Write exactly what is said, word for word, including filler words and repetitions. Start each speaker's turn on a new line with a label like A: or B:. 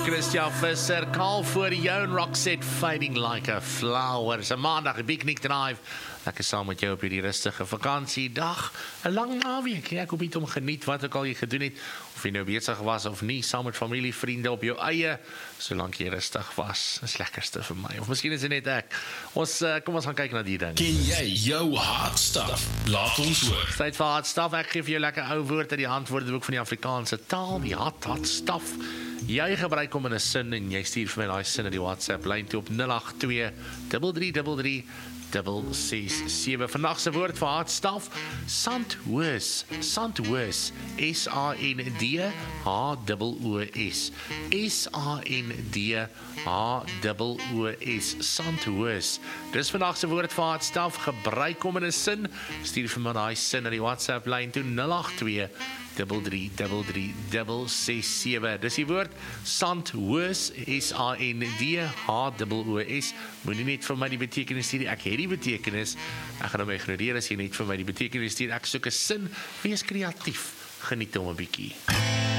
A: Christian Visser, Kaal voor jou en Roxette, Fading Like a Flower. Dis 'n maandag, 'n Picnic Drive. Lekker saam met jou op hierdie rustige vakansiedag. 'n Lang naweek. Ja, ek hoop jy om geniet wat ook al jy gedoen het. Of jy nou besig was of nie, saam met familie, vriende op jou eie, solank jy rustig was. Dis lekkerste vir my. Of miskien is dit net ek. Ons uh, kom ons gaan kyk na die ding.
B: Ken jy jou hard stuff? Laat ons hoor.
A: Tyd vir hard stuff. Ek gee vir jou lekker ou woord uit die Antwoordeboek van die Afrikaanse taal, die hard hard stuff. Jy gebruik hom in 'n sin en jy stuur vir my daai sin in die WhatsApp lyn toe op nul agt twee, drie drie drie drie, ses ses sewe. Vandag se woord vir hard stuff, sandhoos. Sandhoos. S A N D H O O S. S A N D H O O S. Sandhoos. Dis vandag se woord vir hard stuff. Gebruik hom in 'n sin. Stuur vir my daai sin in die WhatsApp lyn toe nul agt twee, drie drie drie drie, ses ses sewe. Dis die woord sandhoos, S A N D H O O S. Moenie net vir my die betekenis stuur. Ek het die betekenis. Ek gaan hom ignoreer as jy net vir my die betekenis stuur. Ek soek 'n sin. Wees kreatief. Geniet hom 'n bietjie.